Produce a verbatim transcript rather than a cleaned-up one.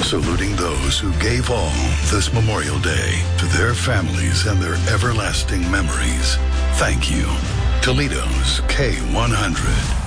saluting those who gave all this Memorial Day to their families and their everlasting memories. Thank you. Toledo's K one hundred.